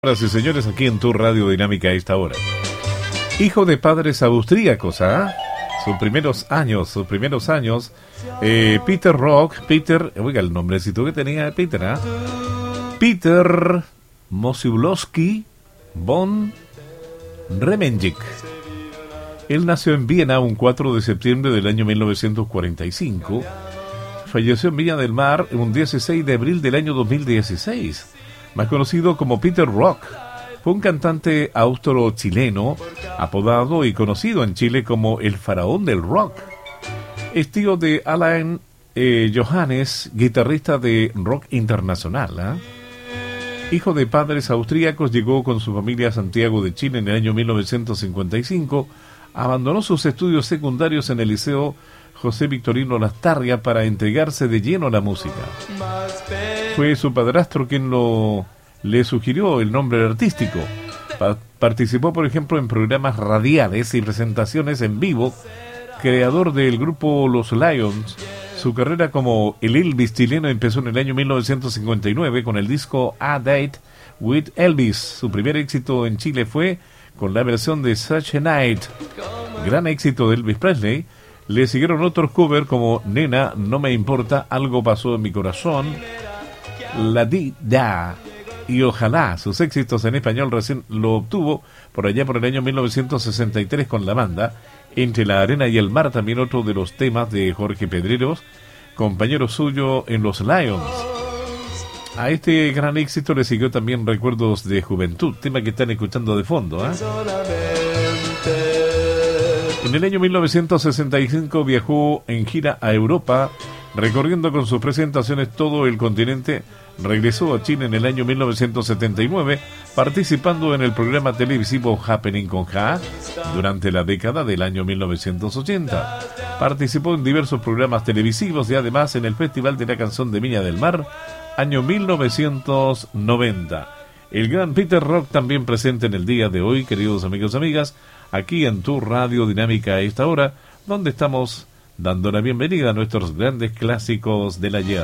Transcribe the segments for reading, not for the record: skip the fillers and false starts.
Señoras y señores, aquí en tu Radio Dinámica a esta hora. Hijo de padres austríacos, ¿ah? Sus primeros años, Peter Rock, oiga el nombrecito que tenía Peter, ¿ah? Peter Mosiulowski von Remenjik. Él nació en Viena un 4 de septiembre del año 1945. Falleció en Viña del Mar un 16 de abril del año 2016. Más conocido como Peter Rock, fue un cantante austro-chileno, apodado y conocido en Chile como el faraón del rock. Es tío de Alain Johannes, guitarrista de rock internacional, ¿eh? Hijo de padres austríacos, llegó con su familia a Santiago de Chile en el año 1955, abandonó sus estudios secundarios en el Liceo José Victorino Lastarria para entregarse de lleno a la música. Fue su padrastro quien le sugirió el nombre artístico. Participó, por ejemplo, en programas radiales y presentaciones en vivo, creador del grupo Los Lions. Su carrera como el Elvis chileno empezó en el año 1959 con el disco A Date with Elvis. Su primer éxito en Chile fue con la versión de Such a Night, gran éxito de Elvis Presley. Le siguieron otros covers como Nena, No me importa, Algo pasó en mi corazón, La Di Da y Ojalá. Sus éxitos en español recién lo obtuvo por allá por el año 1963 con la banda Entre la arena y el mar, también otro de los temas de Jorge Pedreros, compañero suyo en Los Lions. A este gran éxito le siguió también Recuerdos de Juventud, tema que están escuchando de fondo, ¿eh? En el año 1965 viajó en gira a Europa, recorriendo con sus presentaciones todo el continente. Regresó a Chile en el año 1979, participando en el programa televisivo Happening con Ja durante la década del año 1980. Participó en diversos programas televisivos y además en el Festival de la Canción de Viña del Mar, año 1990. El gran Peter Rock también presente en el día de hoy, queridos amigos y amigas, aquí en tu Radio Dinámica a esta hora, donde estamos dando la bienvenida a nuestros grandes clásicos del ayer.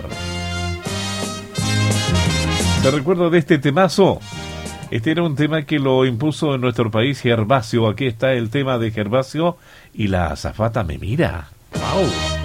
¿Se recuerda de este temazo? Este era un tema que lo impuso en nuestro país Gervasio. Aquí está el tema de Gervasio y la azafata me mira. ¡Wow!